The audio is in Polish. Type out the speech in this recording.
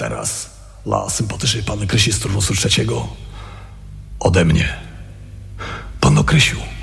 teraz dla sympatycznej pana Krysi z turnusu trzeciego ode mnie. Pano Krysiu,